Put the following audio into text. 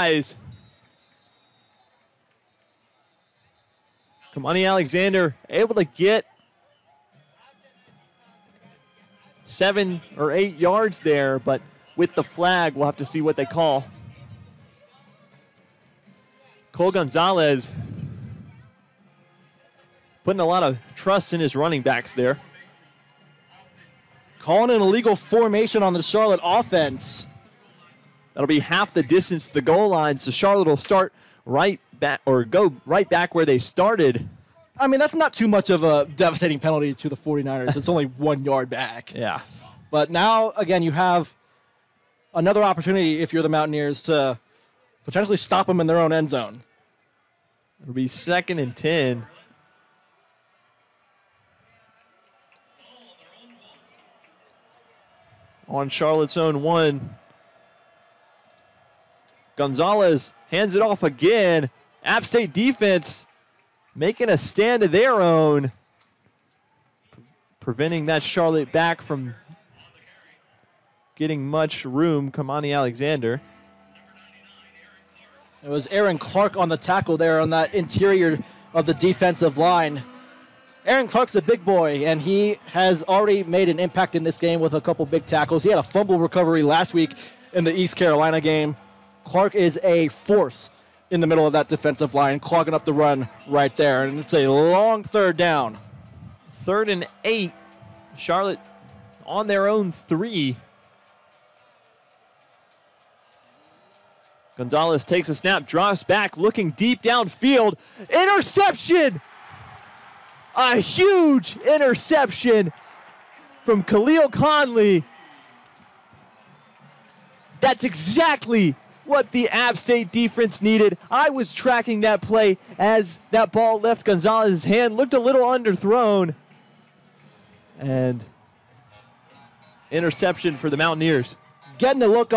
ties. Kamani Alexander able to get 7 or 8 yards there, but with the flag, we'll have to see what they call. Cole Gonzalez putting a lot of trust in his running backs there. Calling an illegal formation on the Charlotte offense. That'll be half the distance to the goal line, so Charlotte will start right back or go right back where they started. I mean, that's not too much of a devastating penalty to the 49ers. It's only 1 yard back. Yeah. But now, again, you have another opportunity if you're the Mountaineers to potentially stop them in their own end zone. It'll be 2nd and 10. On Charlotte's own 1. Gonzalez hands it off again. App State defense making a stand of their own, preventing that Charlotte back from getting much room. Kamani Alexander. It was Aaron Clark on the tackle there on that interior of the defensive line. Aaron Clark's a big boy, and he has already made an impact in this game with a couple big tackles. He had a fumble recovery last week in the East Carolina game. Clark is a force in the middle of that defensive line, clogging up the run right there, and it's a long 3rd down. 3rd and 8. Charlotte on their own 3. Gonzalez takes a snap, drops back, looking deep downfield. Interception! A huge interception from Khalil Conley. That's exactly what the App State defense needed. I was tracking that play as that ball left Gonzalez's hand, looked a little underthrown. And interception for the Mountaineers. Getting a look